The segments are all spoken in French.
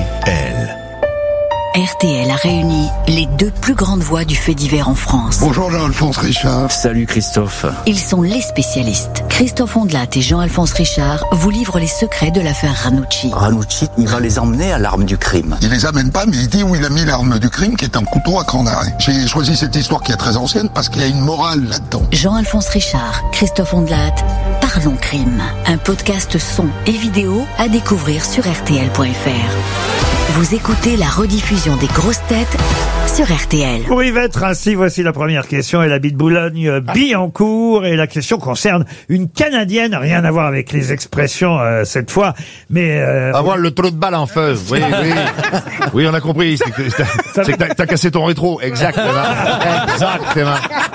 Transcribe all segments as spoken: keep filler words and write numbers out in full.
L. R T L a réuni les deux plus grandes voix du fait divers en France. Bonjour Jean-Alphonse Richard. Salut Christophe. Ils sont les spécialistes. Christophe Ondelat et Jean-Alphonse Richard vous livrent les secrets de l'affaire Ranucci. Ranucci, il va les emmener à l'arme du crime. Il les amène pas, mais il dit où il a mis l'arme du crime, qui est un couteau à cran d'arrêt. J'ai choisi cette histoire qui est très ancienne parce qu'il y a une morale là-dedans. Jean-Alphonse Richard, Christophe Ondelat, Parlons Crime. Un podcast son et vidéo à découvrir sur R T L point F R. Vous écoutez la rediffusion des grosses têtes sur R T L. Pour Yvette Rassi, voici la première question. Elle habite Boulogne-Billancourt et la question concerne une Canadienne, rien à voir avec les expressions euh, cette fois, mais... Euh, Avoir le trou de balle en feu, oui, oui. Oui, on a compris, c'est que t'as, c'est que t'as, t'as cassé ton rétro, exactement. Exactement.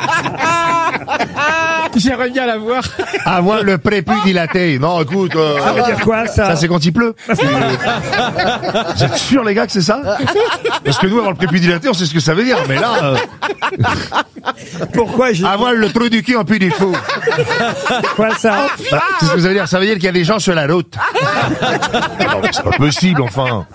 J'aimerais bien la voir. Avoir le prépuce dilaté. Non, écoute... Euh, ça veut dire quoi, ça? Ça, c'est quand il pleut. Vous êtes sûrs, les gars, que c'est ça? Parce que nous, avoir le prépuce dilaté, on sait ce que ça veut dire, mais là... Euh... Pourquoi j'ai... Avoir le trou du cul en plus du fou. Quoi, ça? Bah, c'est ce que ça veut dire. Ça veut dire qu'il y a des gens sur la route. Non, mais c'est pas possible, enfin.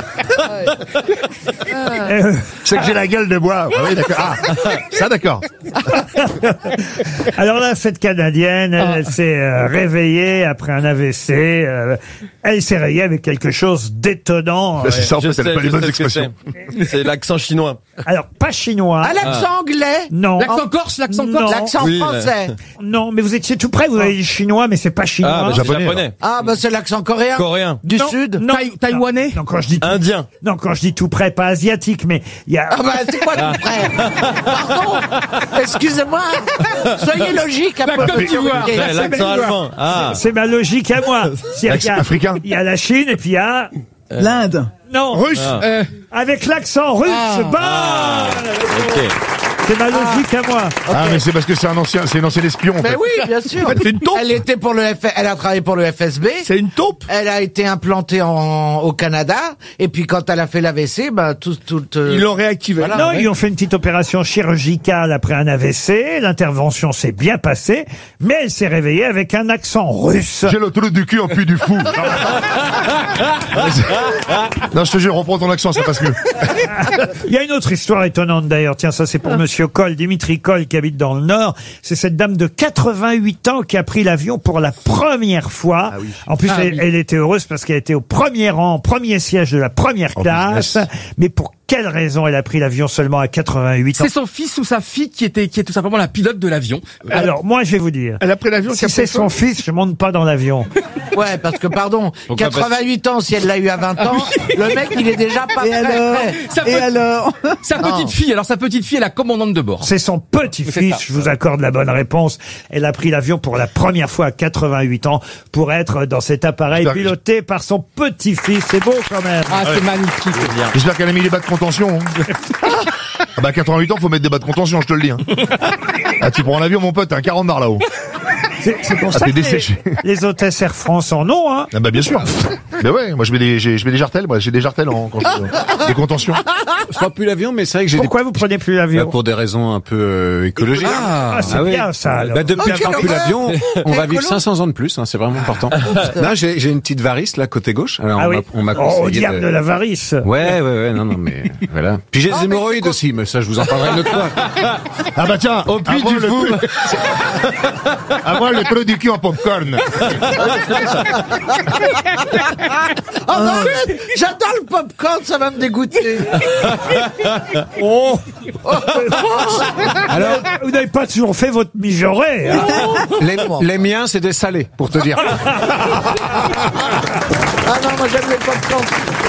Euh... C'est que j'ai la gueule de bois. Ah oui, d'accord. Ah, ça, d'accord. Alors là, cette Canadienne, elle, elle s'est euh, réveillée après un A V C. Euh, elle s'est réveillée avec quelque chose d'étonnant. Là, c'est ça, en fait, sais, elle n'a pas les bonnes expressions. C'est. c'est l'accent chinois. Alors, pas chinois. Ah, l'accent ah. anglais? Non. L'accent corse, l'accent non. corse. L'accent oui, français? Là. Non, mais vous étiez tout près, vous avez dit chinois, mais c'est pas chinois. Ah, bah, japonais. japonais. Ah, bah, c'est l'accent coréen. Coréen. Du non, sud? Non. Taï- Taïwanais? Non, quand je dis tout... Indien. Non, quand je dis tout près, pas asiatique, mais il y a... Ah, bah, c'est quoi tout près? Pardon? Excusez-moi. Soyez logique un Bah, peu. comme tu vois. Ouais, l'accent allemand. Ah. C'est ma logique à moi. Il y a, il y a- Africain. il y a la Chine et puis il y a... L'Inde. Non. Russe. Ah. Euh, Avec l'accent russe. Ah. Bonne Ok. C'est ma logique à moi. Ah, mais c'est parce que c'est un ancien, c'est une ancienne espion, en Mais fait. oui, bien sûr. En fait, c'est une taupe. Elle était pour le F... Elle a travaillé pour le F S B. C'est une taupe. Elle a été implantée en... au Canada. Et puis quand elle a fait l'A V C, bah, tout, tout, euh... Ils l'ont réactivé. Voilà. Non, ouais. ils ont fait une petite opération chirurgicale après un A V C. L'intervention s'est bien passée, mais elle s'est réveillée avec un accent russe. J'ai le trou du cul en plus du fou. Non, je te jure, reprends ton accent, ça passe mieux. Il y a une autre histoire étonnante d'ailleurs. Tiens, ça c'est pour Monsieur Coll, Dimitri Coll, qui habite dans le Nord. C'est cette dame de quatre-vingt-huit ans qui a pris l'avion pour la première fois. Ah oui. En plus, Ah elle, oui. elle était heureuse parce qu'elle était au premier rang, premier siège de la première En classe. business. Mais pour quelle raison elle a pris l'avion seulement à quatre-vingt-huit ans? c'est son fils ou sa fille qui était, qui est tout simplement la pilote de l'avion. Alors, moi, je vais vous dire. Elle a pris l'avion. Si c'est son fils, je monte pas dans l'avion. Ouais, parce que pardon, Pourquoi quatre-vingt-huit ans, si elle l'a eu à vingt ans, le mec, il est déjà pas Et prêt. alors? Sa, Et pe- alors? sa Non. petite fille, alors sa petite fille est la commandante de bord. C'est son C'est petit-fils, ça. je vous accorde la bonne réponse. Elle a pris l'avion pour la première fois à quatre-vingt-huit ans pour être dans cet appareil J'espère- piloté par son petit-fils. C'est beau quand même. Ah, c'est magnifique. J'espère qu'elle a mis les bas de contention. Hein. Ah bah, quatre-vingt-huit ans, faut mettre des bas de contention, je te le dis. Hein. Ah, tu prends l'avion, mon pote, t'as un quarante barres là-haut. C'est c'est pour Ah, ça t'es que les, desséché. les hôtesses Air France en ont, hein. Ah bah, bien sûr. Mais ouais, moi, je mets des, j'ai- je mets des jartelles, moi, j'ai des jartelles en, quand je, des contentions. Je prends plus l'avion, mais c'est vrai que j'ai des... Pourquoi vous prenez plus Bah, l'avion? pour des raisons un peu euh, écologiques. Ah, c'est oui. bien ça. Alors. Bah, depuis Oh, quelle avoir plus horreur. l'avion, on va vivre écolo. cinq cents ans de plus, hein, c'est vraiment important. Non, j'ai, j'ai une petite varice là côté gauche. Alors, Ah on oui. m'a, on m'a Oh, au conseillé diable de... de... la varice. Ouais, ouais, ouais, non, non, mais voilà. Puis j'ai Oh, des mais hémorroïdes c'est aussi, mais ça, je vous en parlerai une autre fois. Ah bah, tiens. Au puits avoir du le fou. trou- Avoir le trou du cul en popcorn. Oh, bah, arrête, j'adore le popcorn, ça va me dégoûter. Oh. Alors, vous n'avez pas toujours fait votre mijaurée, hein. Les, les miens, c'est des salés, pour te dire. Ah non, moi j'aime les popcorn.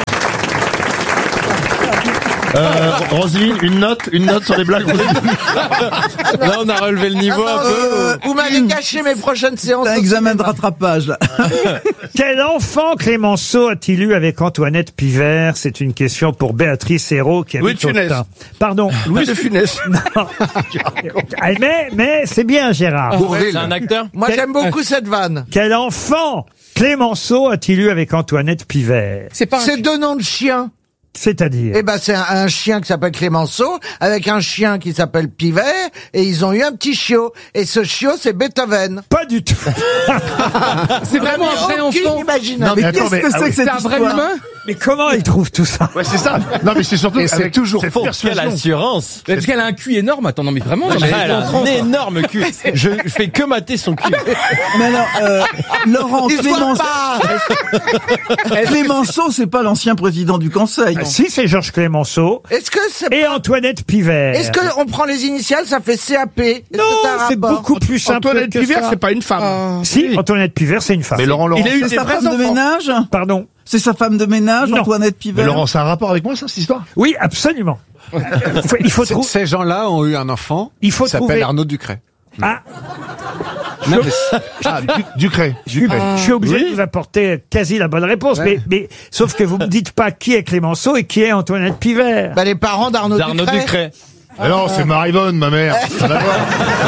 Euh, Roselyne, une note, une note sur les blagues. Là, on a relevé le niveau un peu. Euh, vous m'avez caché mes prochaines séances. Un au examen de cinéma. rattrapage, là. Quel enfant Clémenceau a-t-il eu avec Antoinette Pivert? C'est une question pour Béatrice Hérault qui Louis habite de Funès. Autun. Pardon. Louis de Funès. Non. Ah, mais, mais c'est bien, Gérard. C'est un acteur. Moi j'aime beaucoup cette vanne. Quel enfant Clémenceau a-t-il eu avec Antoinette Pivert? C'est pas un C'est deux noms de chiens. C'est-à-dire? Eh ben, c'est un, un chien qui s'appelle Clémenceau, avec un chien qui s'appelle Pivert, et ils ont eu un petit chiot. Et ce chiot, c'est Beethoven. Pas du tout. C'est vraiment un vrai Aucune enfant. imagination. Non, mais Mais attends, qu'est-ce mais- que ah c'est oui. que cette C'est un vrai histoire? humain. Mais comment il trouve tout ça? Ouais, c'est ça. Non, mais c'est surtout Et c'est avec toujours cette faux. persuasion. Quelle assurance. Parce qu'elle a un cul énorme. Attends, non mais vraiment. Non, mais Elle a un énorme cul. Je fais que mater son cul. Mais alors, euh, Laurent Il se Clémenceau, voit pas. Clémenceau, c'est pas l'ancien président du Conseil. Ah, si, c'est Georges Clémenceau Est-ce que c'est et Antoinette Pivert. Est-ce qu'on prend les initiales, ça fait C A P? Est-ce que Non, t'as un c'est rapport beaucoup plus simple Antoinette que Pivert, ça. c'est pas une femme. Si, Antoinette Pivert, c'est une femme. Mais Laurent, Laurent. Il a eu C'est des sa vrais femme de enfants. ménage Pardon. C'est sa femme de ménage, Non. Antoinette Mais Pivert Laurent, c'est un rapport avec moi, ça, cette histoire? Oui, absolument. Il faut, il faut C- trouver. Ces gens-là ont eu un enfant. Il faut qui s'appelle trouver- Arnaud Ducret. Ah, Non, mais c'est- Ah, du, Ducret. je suis, Ducret. je suis obligé de vous apporter quasi la bonne réponse, Ouais. mais, mais sauf que vous me dites pas qui est Clémenceau et qui est Antoinette Pivert. Bah, les parents d'Arnaud D'Arnaud Ducret. Ducret. Ah non, c'est Marivonne, ma mère. Rien à voir.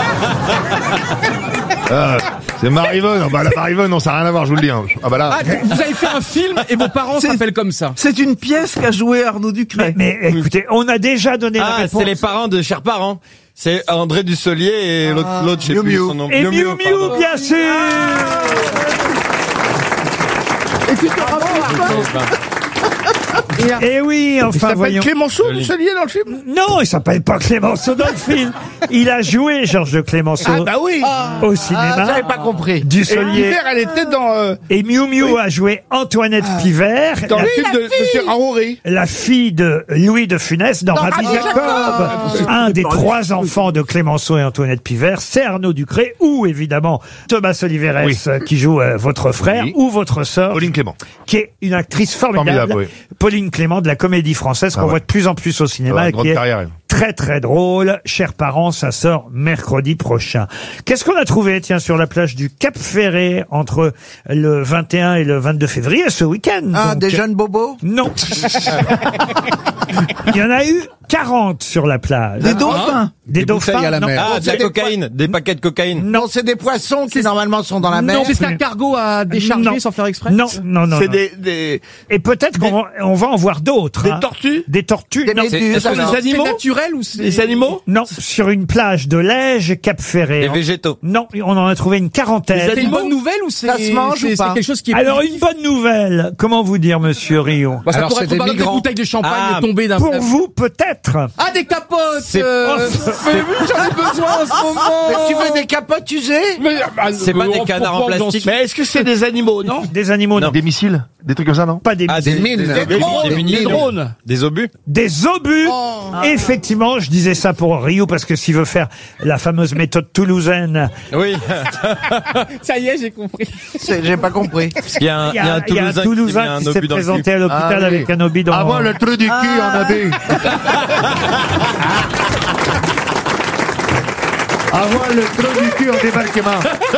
Ah, c'est Marivonne. Ah bah, la Marivonne, non, ça n'a rien à voir, je vous le dis. hein. Ah bah là. Ah, vous avez fait un film et vos parents C'est- s'appellent comme ça. C'est une pièce qu'a joué Arnaud Mais, Ducret. mais écoutez, on a déjà donné la Ah, réponse. c'est les parents de chers parents. C'est André Dussolier et l'autre, l'autre, je sais Miu plus Miu. son nom. Et Miu Miu, Miu Miu, pardon. bien sûr. Et tu te rappelles pas Et oui, Il enfin, s'appelle voyons. Clémenceau, Dussolier, dans le film. Non, il s'appelle pas Clémenceau dans le film. Il a joué Georges de Clémenceau Ah bah oui. au cinéma. Ah, j'avais pas compris. Et Dussolier. Pivert, elle était dans euh, Et Miu Miu a joué Antoinette Pivert, dans la, le film de Monsieur Raouri. la fille de Louis de Funès dans, Dans Rabbi Rabbi Jacob. Un des trois enfants de Clémenceau et Antoinette Pivert, c'est Arnaud Ducret, ou évidemment Thomas Oliveres Oui. euh, qui joue euh, votre frère, Oui. ou votre sœur, Pauline Clément. qui est une actrice formidable, Formidable, Pauline Clément de la Comédie Française, qu'on Ah ouais. voit de plus en plus au cinéma, Ouais, et grande qui est carrière, elle. très très drôle. Chers parents, ça sort mercredi prochain. Qu'est-ce qu'on a trouvé, tiens, sur la plage du Cap Ferré entre le vingt et un et le vingt-deux février, ce week-end? Ah, donc. des jeunes bobos? Non. Il y en a eu quarante sur la plage. Des dauphins. Des, Des dauphins, bouteilles à la non. mer. Ah, de la c'est des cocaïne, des paquets de cocaïne. Non, c'est des poissons qui normalement sont dans la mer. Non. C'est un cargo à décharger Non. sans faire exprès. Non, non, non. C'est non. des, des, Et peut-être qu'on va, on va en voir d'autres. des hein. tortues. Des tortues. Des non. méduses. Est-ce que alors. des animaux? C'est naturel ou c'est Des animaux? Non, sur une plage de Lège, Cap Ferré. Des végétaux. Non, on en a trouvé une quarantaine. C'est une bonne nouvelle ou c'est Ça se mange c'est- ou pas c'est quelque chose qui est Alors, positif. une bonne nouvelle. Comment vous dire, monsieur Rio? Bah, ça Alors, pourrait c'est être des par exemple des migrants. bouteilles de champagne Ah, tombées d'un Pour vous, peut-être. Ah, des capotes. C'est- euh, Oh, mais oui, j'en ai besoin en ce moment. Mais tu veux des capotes usées? Mais, bah, C'est pas euh, des on- canards en pourquoi on plastique. Mais est-ce que c'est des animaux, non? Des animaux, non. Des missiles? Des trucs comme ça, non? Pas des, Ah, des, des mines. Des, Des drones. des munitions. Des drones. Des obus. des obus. Effectivement, je disais ça pour Rio parce que s'il veut faire la fameuse méthode toulousaine, Oui. Ça y est, j'ai compris. C'est- J'ai pas compris. Parce qu'il y a un, il y a, il y a un Toulousain, Toulousain qui, qui s'est s'est mis un obus dans le présenté cul. à l'hôpital Ah oui. avec un obus dans Avant le trou du cul, on a bu. Avant le trou du cul, on débarquement.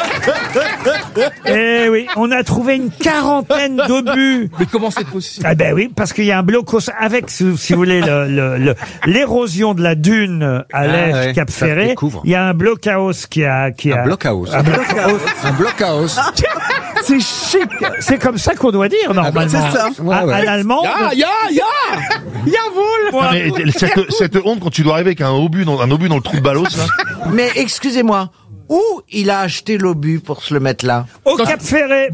Eh oui, on a trouvé une quarantaine d'obus. Mais comment c'est possible? Ah ben oui, parce qu'il y a un blocos avec, si si vous voulez, le- le- le- l'érosion de la dune à Ah l'Èche ouais, Cap ça se Ferré. découvre. Il y a un blockhouse qui a, qui a Un blockhouse. un blockhouse. Un blockhouse. C'est chic. C'est comme ça qu'on doit dire normalement. c'est ça. Ouais, À, ouais. à l'allemand. Ya, ya, ya! Jawohl. Ah, mais cette, cette honte quand tu dois arriver avec un obus dans, un obus dans le trou de balos, là. Mais excusez-moi, où il a acheté l'obus pour se le mettre là? Au Cap Ferré.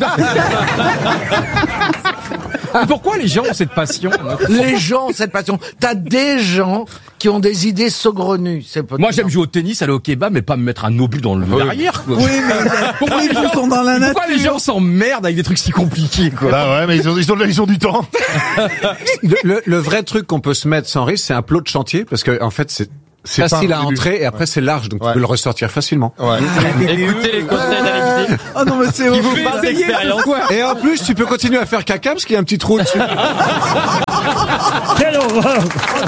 Mais pourquoi les gens ont cette passion? Les gens ont cette passion. T'as des gens qui ont des idées saugrenues. C'est pas Moi, j'aime jouer au tennis, aller au kebab, mais pas me mettre un obus dans le derrière, quoi. Oui, mais Pourquoi les les gens gens, sont dans la pourquoi les nature. gens s'emmerdent avec des trucs si compliqués, quoi? Bah ouais, mais ils ont, ils ont, ils ont du temps. Le, le- le vrai truc qu'on peut se mettre sans risque, c'est un plot de chantier, parce que en fait, c'est C'est facile pas à un début. entrer et après c'est large, donc Ouais. tu peux le ressortir facilement. Ouais. Écoutez les conseils d'Alexis. Oh non, mais c'est Qui horrible. vous parle essayer, d'expérience. Et en plus, tu peux continuer à faire caca parce qu'il y a un petit trou dessus. Quelle horreur.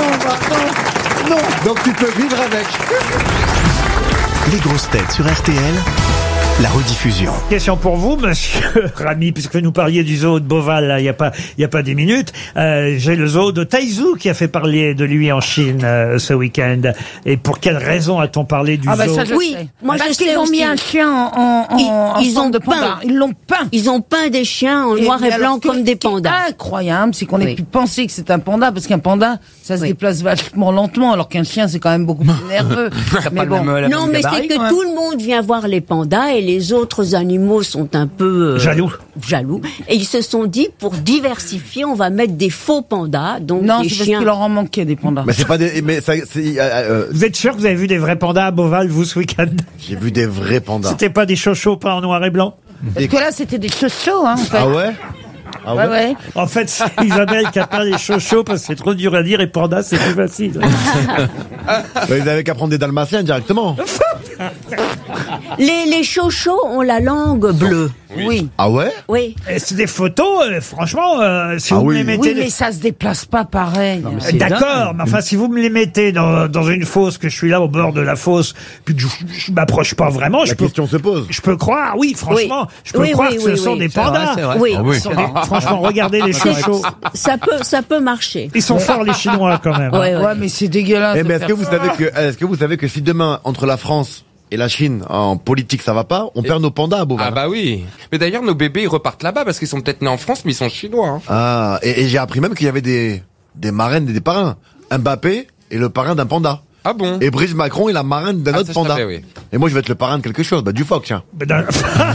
Donc tu peux vivre avec. Les grosses têtes sur R T L, la rediffusion. Question pour vous, monsieur Rami, puisque nous parliez du zoo de Beauval, là, il n'y a pas, il y a pas dix minutes. Euh, j'ai le zoo de Taizhou qui a fait parler de lui en Chine euh, ce week-end. Et pour quelle raison a-t-on parlé du Ah bah zoo? ça, je Oui, sais. moi, Parce je sais qu'ils ont aussi. mis un chien en, en, Ils- en ils forme ont de panda. peint. Ils l'ont peint. Ils ont peint des chiens en Et- noir mais et alors, blanc ce que- comme des ce qui est pandas. incroyable, c'est qu'on ait Oui. pu penser que c'est un panda, parce qu'un panda, ça se Oui. déplace vachement lentement, alors qu'un chien, c'est quand même beaucoup plus nerveux. Mais bon. Non, mais c'est que tout le monde vient voir les pandas et les autres animaux sont un peu... euh, Jaloux. Jaloux. Et ils se sont dit, pour diversifier, on va mettre des faux pandas, donc Non, des c'est parce chiens... qu'il leur en manquait des pandas. Mais c'est pas des. Mais ça, c'est, euh, euh, Vous êtes sûr que vous avez vu des vrais pandas à Beauval, vous, ce week-end? j'ai vu des vrais pandas. C'était pas des chochos peints en noir et blanc? Parce que là, c'était des chochos, hein, en fait. Ah ouais Ah Ouais, ouais. En fait, c'est Isabelle qui a peint les chochos parce que c'est trop dur à dire et panda, c'est plus facile. Bah, Ils avaient qu'à prendre des dalmatiens directement. Les, les chochos ont la langue bleue. Oui. Ah ouais Oui. Et c'est des photos, euh, franchement, euh, si Ah vous oui. me les mettez... Oui, mais ça se déplace pas pareil. Euh, D'accord, mais enfin, si vous me les mettez dans, dans une fosse, que je suis là au bord de la fosse, puis que je, je m'approche pas vraiment, La je peux, question se pose. je peux croire, oui, franchement, je peux Oui, croire oui, que ce oui, sont oui. des C'est vrai, pandas. c'est vrai. Oui. Ah oui. Ce sont des- franchement, regardez les chochos. Ça peut, ça peut marcher. Ils sont forts, les Chinois, quand même. hein. Ouais, ouais. Ouais, mais c'est dégueulasse. Eh de mais est-ce faire que vous ça. savez que est-ce que vous savez que si demain entre la France et la Chine en politique ça va pas, on perd nos pandas à Beauval. Ah bah oui. Mais d'ailleurs, nos bébés, ils repartent là-bas parce qu'ils sont peut-être nés en France, mais ils sont chinois. Hein. Ah, et, et j'ai appris même qu'il y avait des des marraines et des parrains. Mbappé est le parrain d'un panda. Ah bon? Et Brice Macron est la marraine d'un Ah, autre ça, je panda. savais, oui. Et moi je vais être le parrain de quelque chose, bah du phoque tiens. Mais dans-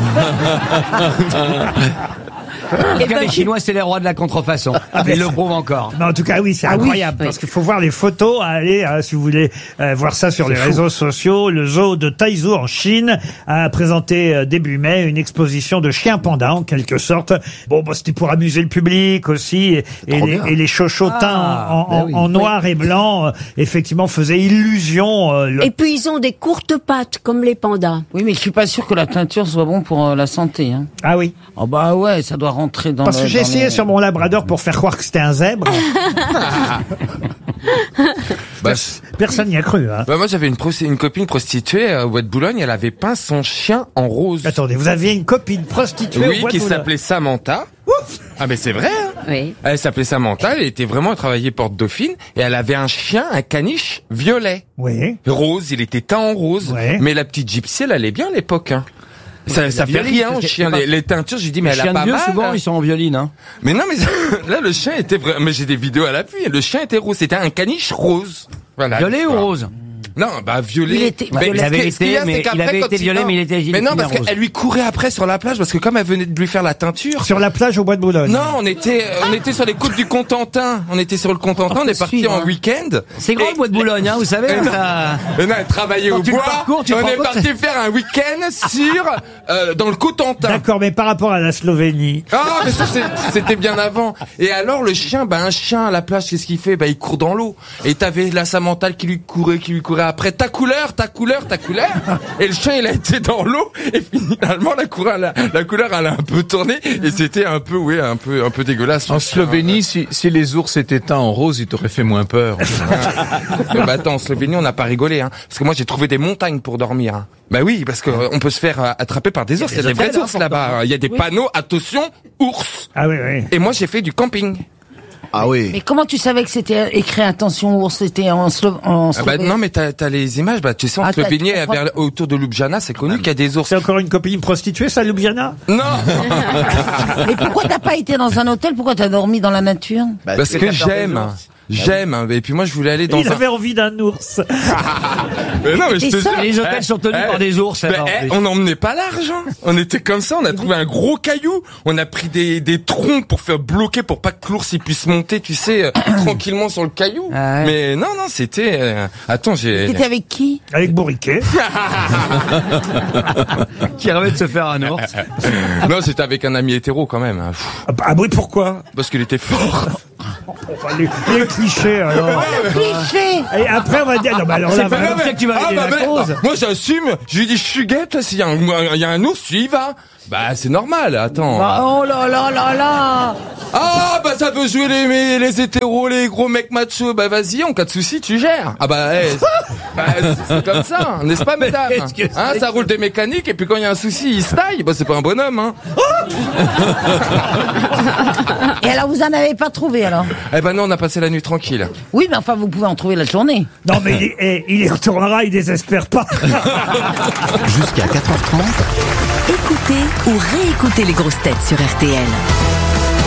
En Eh tout cas, ben, les Chinois, c'est les rois de la contrefaçon. Ah, mais Ils le c'est- prouvent encore. Mais en tout cas, oui, c'est Ah oui, incroyable oui. parce qu'il faut voir les photos. Allez, euh, si vous voulez euh, voir ça sur les réseaux sociaux, le zoo de Taizhou en Chine a présenté euh, début mai une exposition de chiens pandas en quelque sorte. Bon, bah, c'était pour amuser le public aussi et, et trop les, bien. et les chochos teints Ah, en, en- ben oui. en noir et blanc, euh, effectivement, faisaient illusion. euh, le- Et puis ils ont des courtes pattes comme les pandas. Oui, mais je suis pas sûr que la teinture soit bon pour euh, la santé. Hein. Ah oui, Oh bah ouais, ça doit rentrer dans parce le- que j'ai dans essayé le- sur mon labrador pour faire croire que c'était un zèbre. Bah, Personne n'y a cru. Hein. bah moi, j'avais une, prosti- une copine prostituée euh, au Bois de Boulogne. Elle avait peint son chien en rose. Attendez, vous aviez une copine prostituée au Oui, Bois de qui Boulogne. s'appelait Samantha. Ah mais c'est vrai. Hein. Oui. Elle s'appelait Samantha. Elle était vraiment travaillée porte Dauphine et elle avait un chien, un caniche violet, Oui. rose. Il était teint en rose. Ouais. Mais la petite gypsy, elle allait bien à l'époque. Hein. Ça, ça fait violine, rien au c'est- chien. c'est pas- Les, les teintures, j'ai dit mais Les elle a chiens de pas vieux, mal. souvent, hein. ils sont en violine. Hein. Mais non, mais là le chien était vrai. Mais j'ai des vidéos à l'appui. Le chien était rose. C'était un caniche rose. Voilà. Violet ou Voilà. rose? Non, bah violet. Il était- Mais il ce avait qui- ce qu'il y été, a, mais c'est il qu'après, avait quand été violet, non. mais il était Mais non, il parce était rose. qu'elle lui courait après sur la plage parce que comme elle venait de lui faire la teinture. Sur la plage au Bois de Boulogne. Non, on était, on était sur les côtes du Contentin. On était sur le Contentin. On est parti suivre, en hein. week-end. C'est grand Et- le bois de Boulogne, hein, vous savez. ça... Mais non, elle travaillait Quand au tu le bois. parcours, tu te on rends est compte, parti faire un week-end sur euh, dans le Cotentin. D'accord, mais par rapport à la Slovénie. Ah, mais ça, c'est- c'était bien avant. Et alors, le chien, bah, un chien à la plage, qu'est-ce qu'il fait? Bah, il court dans l'eau. Et t'avais la Samantha qui lui courait, qui lui courait après. Ta couleur, ta couleur, ta couleur. Et le chien, il a été dans l'eau. Et finalement, la couleur, la, la couleur, elle a un peu tourné. Et c'était un peu, oui, un peu, un peu dégueulasse. En Slovénie, si, si les ours étaient teints en rose, ils t'auraient fait moins peur. Euh, bah, attends, en Slovénie, on n'a pas rigolé, hein. Parce que moi, j'ai trouvé des montagnes pour dormir, hein. Bah oui, parce que euh, on peut se faire euh, attraper par des ours. Il y a des vrais ours là-bas. Il y a des panneaux, attention, ours. Ah oui, oui. Et moi, j'ai fait du camping. Ah oui. Mais comment tu savais que c'était écrit attention ours, c'était en, Slo en Ah bah Slovénie? non, mais t'as as les images. Bah tu sais, en Ah, t'as- Slovénie, tu comprends. vers- autour de Ljubljana, c'est connu qu'il y a des ours. C'est encore une copine prostituée, ça, Ljubljana? Non. Mais pourquoi t'as pas été dans un hôtel? Pourquoi t'as dormi dans la nature? Bah, Parce c'est que la peur des j'aime. ours. J'aime. Et puis moi, je voulais aller dans Il un. avait envie d'un ours. Mais non, mais je Et te ça, jure. Les hôtels Eh, sont tenus eh, par des ours. mais, alors, en eh, plus. on n'emmenait pas l'argent. On était comme ça, on a trouvé un gros caillou. On a pris des, des troncs pour faire bloquer, pour pas que l'ours il puisse monter, tu sais, euh, tranquillement sur le caillou. Ah ouais. Mais non, non, c'était... euh, Attends, j'ai... T'étais avec qui? Avec Bourriquet. Qui rêvait de se faire un ours. Non, c'était avec un ami hétéro quand même. Pff, Ah, bah, ah oui, pourquoi? Parce qu'il était fort. Enfin, les, les clichés, alors. Cliché! Et après, on va dire, non, bah alors là, C'est pas vraiment, comme ça que tu vas Ah, aider bah, la mais- cause. moi j'assume, je lui dis je suis guette, s'il y a un, il y a un ours, tu y vas. Bah c'est normal, attends. Bah, oh là là là là! Ah bah ça veut jouer les, les, les hétéros, les gros mecs machos, bah vas-y, en cas de souci tu gères. Ah bah, eh, c'est- bah c'est- c'est comme ça, n'est-ce pas mesdames? qu'est-ce que Hein, c'est ça roule des mécaniques et puis quand il y a un souci, il se taille. Bah c'est pas un bonhomme, hein. Et alors, vous en avez pas trouvé, alors? Eh ben non, on a passé la nuit tranquille. Oui, mais enfin, vous pouvez en trouver la journée. non, mais il, y- eh, il y retournera, il désespère pas. Jusqu'à quatre heures trente, Écoutez ou réécoutez les grosses têtes sur R T L.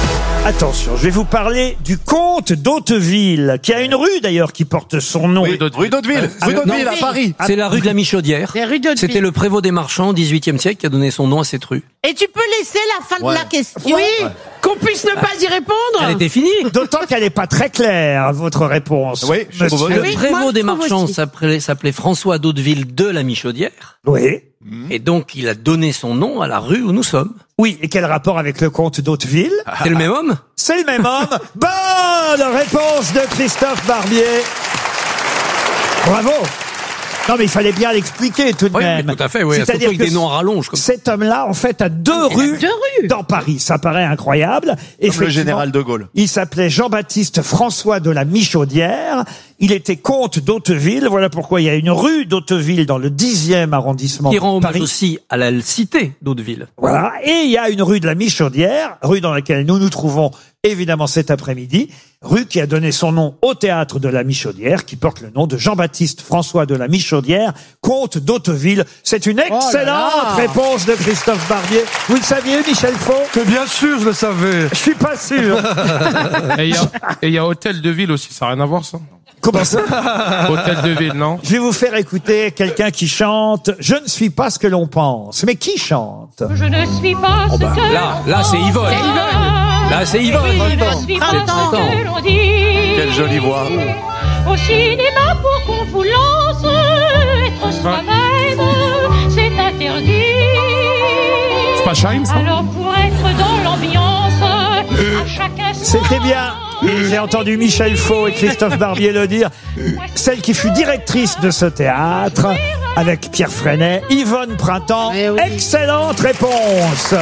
Attention, je vais vous parler du comte d'Hauteville, qui a une rue d'ailleurs qui porte son nom. Rue d'Hauteville. Rue d'Hauteville à Paris. C'est la rue de la Michaudière. C'est rue d'Hauteville. C'était le prévôt des marchands au dix-huitième siècle qui a donné son nom à cette rue. Et tu peux laisser la fin Ouais. de la question. Oui, qu'on puisse ne pas y répondre. Elle était finie. D'autant qu'elle n'est pas très claire, votre réponse. Oui, je monsieur. trouve. Le Oui, prévôt moi, des je trouve marchands aussi. s'appelait, s'appelait François d'Hauteville de la Michaudière. Oui. Et donc, il a donné son nom à la rue où nous sommes. Oui, et quel rapport avec le comte d'Hauteville? C'est le même homme? C'est le même homme. Bonne réponse de Christophe Barbier. Bravo. Non, mais il fallait bien l'expliquer tout de Oui, même. mais tout à fait, oui. Surtout C'est-à-dire avec que des noms à rallonge. Comme... cet homme-là, en fait, a deux rues, deux rues. dans Paris. Ça paraît incroyable. Comme le Effectivement, général de Gaulle. il s'appelait Jean-Baptiste François de la Michaudière. Il était comte d'Hauteville. Voilà pourquoi il y a une rue d'Hauteville dans le dixième arrondissement Qui de rend hommage Paris. aussi à la cité d'Hauteville. Voilà. Et il y a une rue de la Michaudière, rue dans laquelle nous nous trouvons évidemment cet après-midi, rue qui a donné son nom au théâtre de la Michaudière, qui porte le nom de Jean-Baptiste François de la Michaudière, comte d'Hauteville. C'est une excellente là. réponse de Christophe Barbier. Vous le saviez, Michel Faux? Que bien sûr, je le savais. Je suis pas sûr. Et il y a- et il y a Hôtel de Ville aussi, ça n'a rien à voir ça. Comment ça? Hôtel de Ville, non? Je vais vous faire écouter quelqu'un qui chante « Je ne suis pas ce que l'on pense ». Mais qui chante? Je ne suis pas Oh ce bah, que là, là, c'est Yvonne. C'est Yvonne. Là, c'est Yvonne. Oui, je Printemps. ne suis pas C'est ce Printemps. que l'on dit. Quelle jolie voix. Au cinéma pour qu'on vous lance, être soi-même, c'est interdit. C'est pas Scheim, ça? Alors pour être dans l'ambiance, à chaque instant. C'était bien. Et j'ai entendu Michel Faux et Christophe Barbier le dire. Celle qui fut directrice de ce théâtre, avec Pierre Freinet, Yvonne Printemps. Excellente réponse.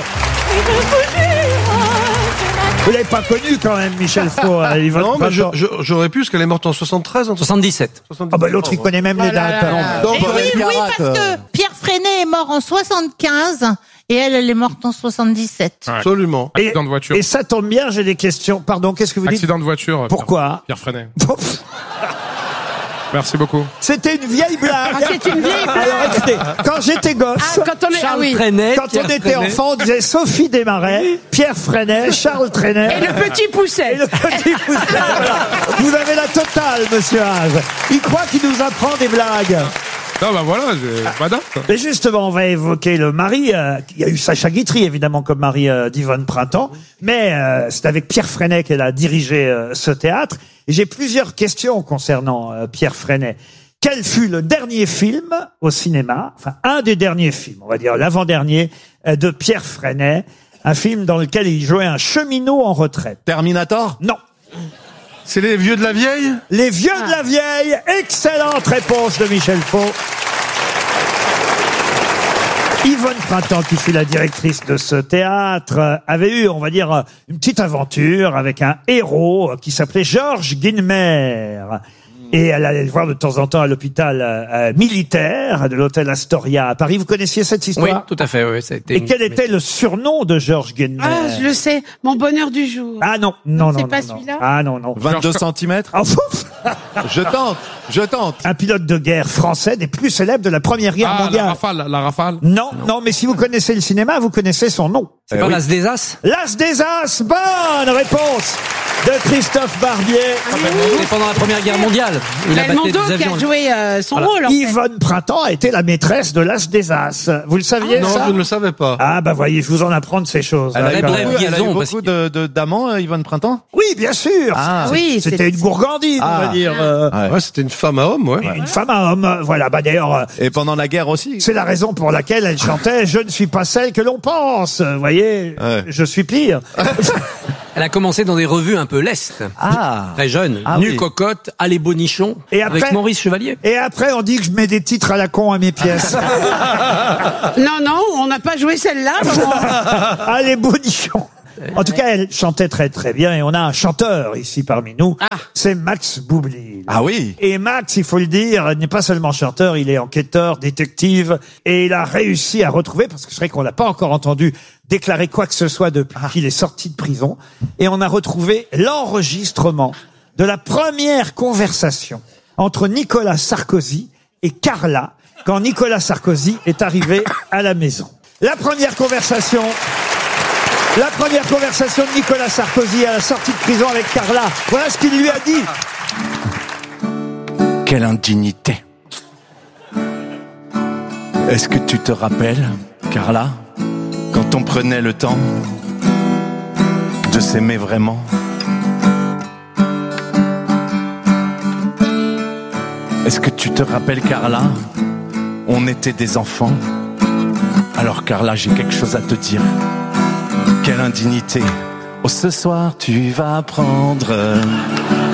Vous l'avez pas connue quand même, Michel Faux, euh, Yvonne Non, mais je- Printemps. je- j'aurais pu, parce qu'elle est morte en soixante-treize. En soixante-dix-sept. Ah bah l'autre, il connaît même les dates. Donc, Et oui, oui, parce que Pierre Freinet est mort en soixante-quinze et elle, elle est morte en soixante-dix-sept. Absolument. Et, Accident de voiture. et ça tombe bien, j'ai des questions. Pardon, qu'est-ce que vous dites? Accident de voiture. Pourquoi? Pierre Freinet. Merci beaucoup. C'était une vieille blague. Ah, c'est une vieille blague. Alors écoutez, quand j'étais gosse, Ah, quand on est, ah oui. Freinet, quand Pierre on était Freinet. enfant, on disait Sophie Desmarais, Pierre Freinet, Charles Trenet. Et le petit pousset. Et le petit pousset, voilà. Vous avez la totale, monsieur Haas. Il croit qu'il nous apprend des blagues. Non, bah voilà, je m'adapte. Mais justement, on va évoquer le mari. euh, Il y a eu Sacha Guitry, évidemment, comme mari euh, d'Yvonne Printemps. Mais euh, c'est avec Pierre Freinet qu'elle a dirigé euh, ce théâtre. Et j'ai plusieurs questions concernant euh, Pierre Freinet. Quel fut le dernier film au cinéma, enfin un des derniers films, on va dire l'avant-dernier, euh, de Pierre Freinet, un film dans lequel il jouait un cheminot en retraite? Terminator? Non. C'est les vieux de la vieille? Les vieux de la vieille. Excellente réponse de Michel Faux. Yvonne Printemps, qui fut la directrice de ce théâtre, euh, avait eu, on va dire, euh, une petite aventure avec un héros euh, qui s'appelait Georges Guilmer. Et elle allait le voir de temps en temps à l'hôpital euh, euh, militaire de l'hôtel Astoria à Paris. Vous connaissiez cette Oui, histoire? tout à fait, oui. Ça a été Et une- quel était le surnom de Georges Guilmer? Ah, je le sais. Mon bonheur du jour. Ah non, non, non, C'est non, pas non. celui-là Ah non, non. vingt-deux centimètres? Ah, pouf. Je tente, je tente. Un pilote de guerre français des plus célèbres de la Première Guerre Ah, la mondiale. rafale, la rafale. Non, non, mais si vous connaissez le cinéma, vous connaissez son nom. C'est pas l'As des As? L'As des As, bonne réponse de Christophe Barbier. C'est pendant la Première Guerre mondiale. Il a battu Belmondo des qui avions. a joué euh, son Voilà. rôle. En fait. Yvonne Printemps a été la maîtresse de l'As des As. Vous le saviez, Non, ça? je ne le savais pas. Ah, bah voyez, je vous en apprends de ces choses. Elle a eu D'accord. brève beaucoup, elle a eu liaison, parce beaucoup de, de, d'amants, euh, Yvonne Printemps? Oui, bien sûr. Ah, C'est- oui, C'était c'est- une gourgandine, on Ah. va dire. euh, Ouais. Ouais, c'était une femme à homme, ouais. Une femme à homme. Voilà, bah d'ailleurs, euh, Et pendant la guerre aussi? c'est la raison pour laquelle elle chantait « Je ne suis pas celle que l'on pense ». Vous voyez, Ouais. je suis pire. Elle a commencé dans des revues un peu lestes. Ah. Très jeune. Ah Nu oui. cocotte, allez bonichon. Et après- avec Maurice Chevalier. Et après, on dit que je mets des titres à la con à mes pièces. Non, non, on n'a pas joué celle-là. Laurent. Allez, bonichon. En tout cas, elle chantait très très bien et on a un chanteur ici parmi nous. Ah. C'est Max Boublil. Ah oui. Et Max, il faut le dire, n'est pas seulement chanteur, il est enquêteur, détective, et il a réussi à retrouver, parce que c'est vrai qu'on l'a pas encore entendu déclarer quoi que ce soit depuis qu'il est sorti de prison, et on a retrouvé l'enregistrement de la première conversation entre Nicolas Sarkozy et Carla, quand Nicolas Sarkozy est arrivé à la maison. La première conversation La première conversation de Nicolas Sarkozy à la sortie de prison avec Carla. Voilà ce qu'il lui a dit. Quelle indignité. Est-ce que tu te rappelles, Carla, quand on prenait le temps de s'aimer vraiment? Est-ce que tu te rappelles, Carla, on était des enfants? Alors Carla, j'ai quelque chose à te dire. Quelle indignité. Oh, ce soir tu vas prendre